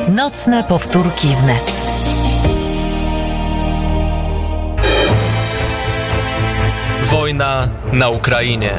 Nocne powtórki wnet. Wojna na Ukrainie.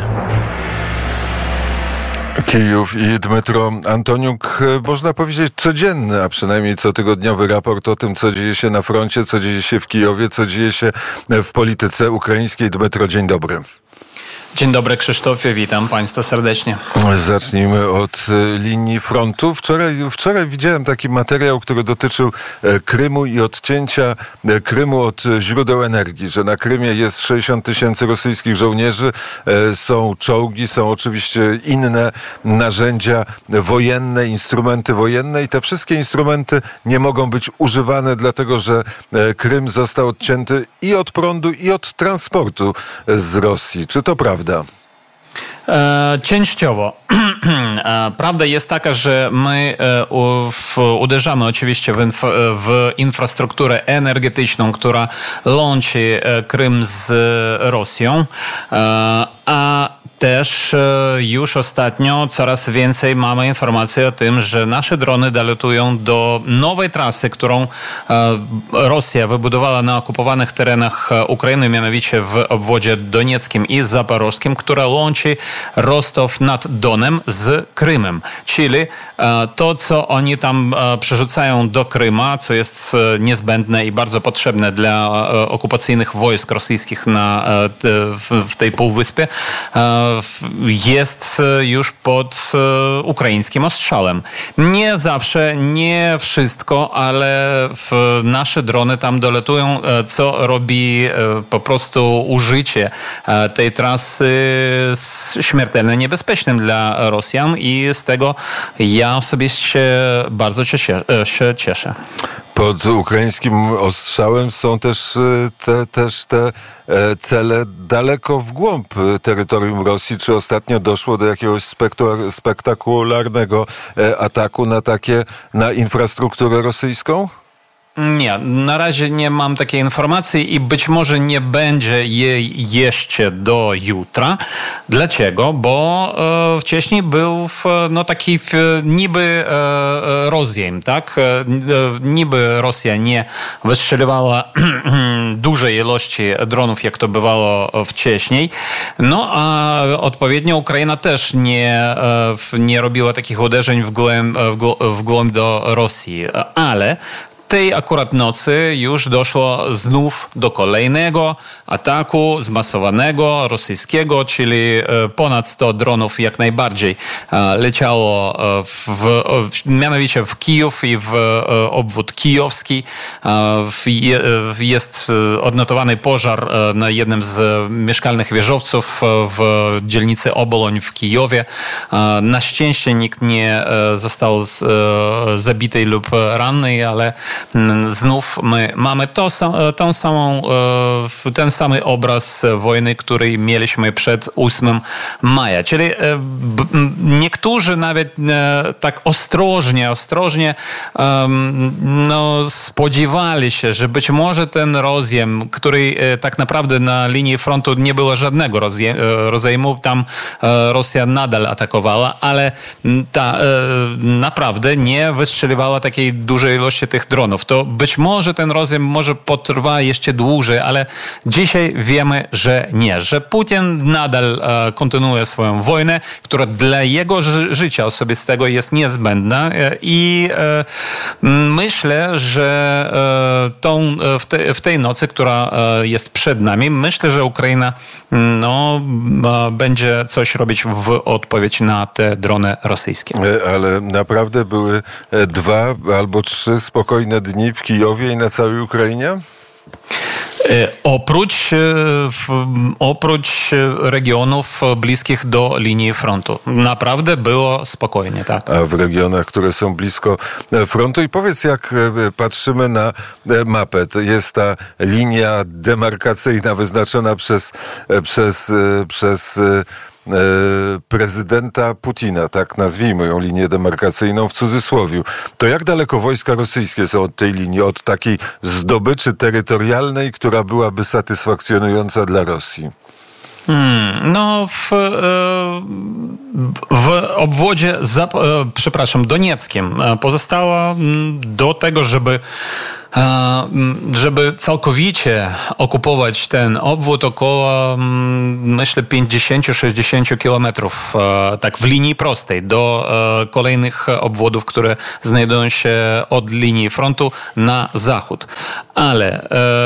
Kijów i Dmytro Antoniuk, można powiedzieć codzienny, a przynajmniej cotygodniowy raport o tym, co dzieje się na froncie, co dzieje się w Kijowie, co dzieje się w polityce ukraińskiej. Dmytro, dzień dobry. Dzień dobry, Krzysztofie, witam Państwa serdecznie. Zacznijmy od linii frontu. Wczoraj widziałem taki materiał, który dotyczył Krymu i odcięcia Krymu od źródeł energii, że na Krymie jest 60 000 rosyjskich żołnierzy, są czołgi, są oczywiście inne narzędzia wojenne, instrumenty wojenne i te wszystkie instrumenty nie mogą być używane, dlatego że Krym został odcięty i od prądu, i od transportu z Rosji. Czy to prawda? Częściowo. Prawda jest taka, że my uderzamy oczywiście w infrastrukturę energetyczną, która łączy Krym z Rosją, a też już ostatnio coraz więcej mamy informacji o tym, że nasze drony dolatują do nowej trasy, którą Rosja wybudowała na okupowanych terenach Ukrainy, mianowicie w obwodzie donieckim i zaporożskim, która łączy Rostow nad Donem z Krymem. Czyli to, co oni tam przerzucają do Kryma, co jest niezbędne i bardzo potrzebne dla okupacyjnych wojsk rosyjskich w tej półwyspie, jest już pod ukraińskim ostrzałem. Nie zawsze, nie wszystko, ale nasze drony tam dolatują, co robi po prostu użycie tej trasy śmiertelnie niebezpiecznym dla Rosjan i z tego ja osobiście bardzo się cieszę. Pod ukraińskim ostrzałem są też te cele daleko w głąb terytorium Rosji. Czy ostatnio doszło do jakiegoś spektakularnego ataku na infrastrukturę rosyjską? Nie, na razie nie mam takiej informacji i być może nie będzie jej jeszcze do jutra. Dlaczego? Bo wcześniej był taki niby rozejm, tak? Niby Rosja nie wystrzeliwała dużej ilości dronów, jak to bywało wcześniej. No a odpowiednio Ukraina też nie robiła takich uderzeń w głąb do Rosji. Ale tej akurat nocy już doszło znów do kolejnego ataku zmasowanego rosyjskiego, czyli ponad 100 dronów jak najbardziej leciało mianowicie w Kijów i w obwód kijowski. Jest odnotowany pożar na jednym z mieszkalnych wieżowców w dzielnicy Oboloń w Kijowie. Na szczęście nikt nie został zabity lub ranny, ale znów my mamy ten sam obraz wojny, który mieliśmy przed 8 maja. Czyli niektórzy nawet tak ostrożnie spodziewali się, że być może ten rozejm, który tak naprawdę na linii frontu nie było żadnego rozejmu, tam Rosja nadal atakowała, ale naprawdę nie wystrzeliwała takiej dużej ilości tych dronów. To być może ten rozejm może potrwa jeszcze dłużej, ale dzisiaj wiemy, że nie. Że Putin nadal kontynuuje swoją wojnę, która dla jego życia osobistego jest niezbędna i myślę, że w tej nocy, która jest przed nami, myślę, że Ukraina będzie coś robić w odpowiedź na te drony rosyjskie. Ale naprawdę były 2 albo 3 spokojne dni w Kijowie i na całej Ukrainie? Oprócz regionów bliskich do linii frontu. Naprawdę było spokojnie, tak. A w regionach, które są blisko frontu. I powiedz, jak patrzymy na mapę, to jest ta linia demarkacyjna wyznaczona przez prezydenta Putina, tak nazwijmy ją linię demarkacyjną w cudzysłowie. To jak daleko wojska rosyjskie są od tej linii, od takiej zdobyczy terytorialnej, która byłaby satysfakcjonująca dla Rosji? No, w obwodzie, donieckim pozostało do tego, żeby całkowicie okupować ten obwód, około, myślę, 50-60 kilometrów, tak w linii prostej, do kolejnych obwodów, które znajdują się od linii frontu na zachód. Ale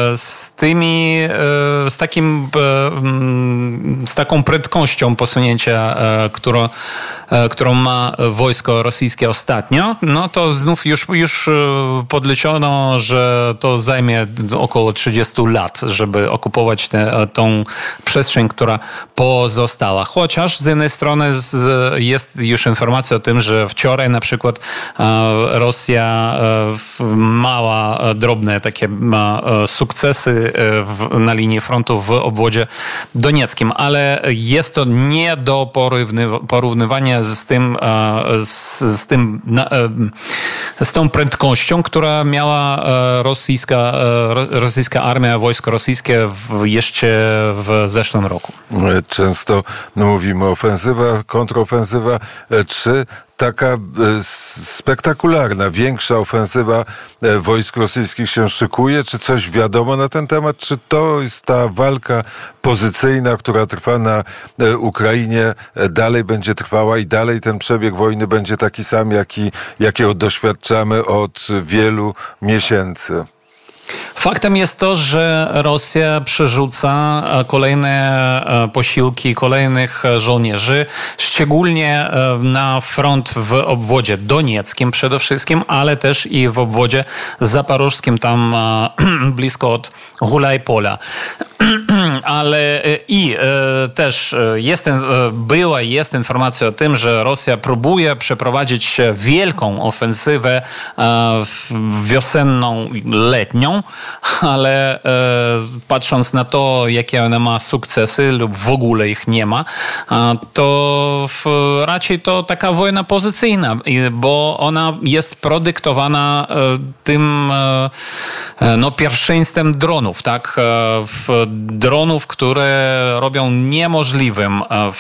z taką prędkością posunięcia, którą ma wojsko rosyjskie ostatnio, no to znów już podliczono, że to zajmie około 30 lat, żeby okupować tą przestrzeń, która pozostała. Chociaż z jednej strony jest już informacja o tym, że wczoraj na przykład Rosja mała, drobne takie sukcesy na linii frontu w obwodzie donieckim, ale jest to nie do porównywania z tą prędkością, która miała rosyjska armia, wojsko rosyjskie jeszcze w zeszłym roku. Często mówimy ofensywa, kontrofensywa, czy taka spektakularna, większa ofensywa wojsk rosyjskich się szykuje? Czy coś wiadomo na ten temat? Czy to jest ta walka pozycyjna, która trwa na Ukrainie, dalej będzie trwała i dalej ten przebieg wojny będzie taki sam, jakiego doświadczamy od wielu miesięcy? Faktem jest to, że Rosja przerzuca kolejne posiłki, kolejnych żołnierzy, szczególnie na front w obwodzie donieckim przede wszystkim, ale też i w obwodzie zaporożskim, tam blisko od Hulajpola. Ale też jest informacja o tym, że Rosja próbuje przeprowadzić wielką ofensywę wiosenną, letnią, ale patrząc na to, jakie ona ma sukcesy lub w ogóle ich nie ma, to raczej to taka wojna pozycyjna, bo ona jest produktowana tym pierwszeństwem dronów, tak? Dronów, które robią niemożliwym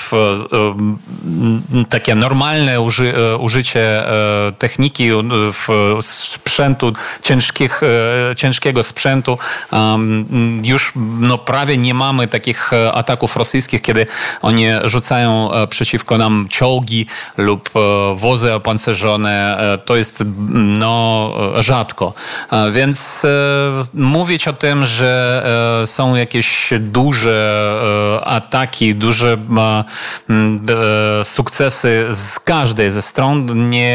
takie normalne użycie techniki, sprzętu, ciężkiego sprzętu. Już prawie nie mamy takich ataków rosyjskich, kiedy oni rzucają przeciwko nam czołgi lub wozy opancerzone. To jest rzadko. Więc mówić o tym, że są jakieś duże ataki, duże sukcesy z każdej ze stron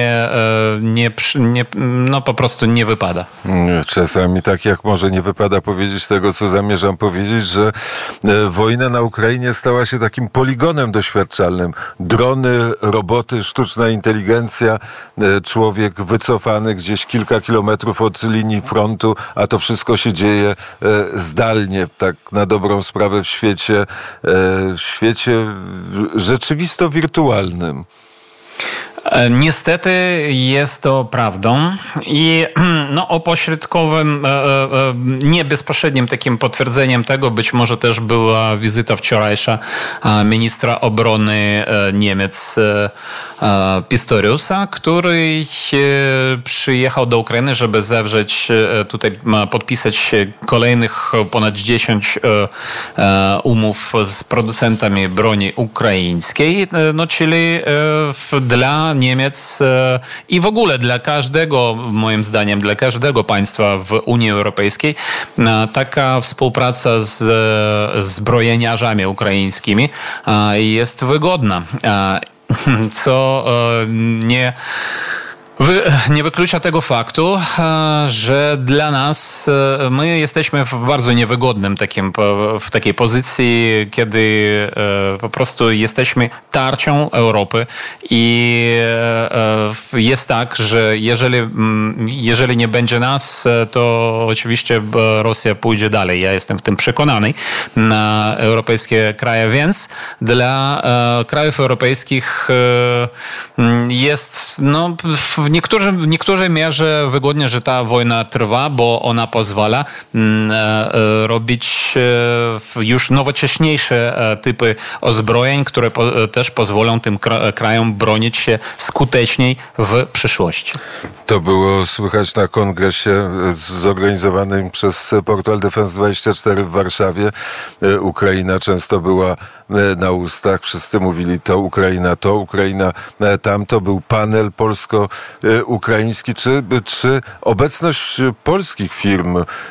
po prostu nie wypada. Czasami tak jak może nie wypada powiedzieć tego, co zamierzam powiedzieć, że wojna na Ukrainie stała się takim poligonem doświadczalnym. Drony, roboty, sztuczna inteligencja, człowiek wycofany gdzieś kilka kilometrów od linii frontu, a to wszystko się dzieje zdalnie, tak na dobrą sprawę w świecie rzeczywisto wirtualnym. Niestety jest to prawdą i opośrodkowym, nie bezpośrednim takim potwierdzeniem tego być może też była wizyta wczorajsza ministra obrony Niemiec Pistoriusa, który przyjechał do Ukrainy, żeby podpisać kolejnych ponad 10 umów z producentami broni ukraińskiej, czyli dla Niemiec i w ogóle dla każdego, moim zdaniem, dla każdego państwa w Unii Europejskiej taka współpraca z zbrojeniarzami ukraińskimi jest wygodna, co nie wyklucza tego faktu, że dla nas my jesteśmy w bardzo niewygodnym w takiej pozycji, kiedy po prostu jesteśmy tarczą Europy i jest tak, że jeżeli nie będzie nas, to oczywiście Rosja pójdzie dalej. Ja jestem w tym przekonany na europejskie kraje, więc dla krajów europejskich jest w w niektórej mierze wygodnie, że ta wojna trwa, bo ona pozwala robić już nowocześniejsze typy uzbrojeń, które też pozwolą tym krajom bronić się skuteczniej w przyszłości. To było słychać na kongresie zorganizowanym przez portal Defense24 w Warszawie. Ukraina często była na ustach. Wszyscy mówili to Ukraina, tamto. Był panel polsko-ukraiński. Czy obecność polskich firm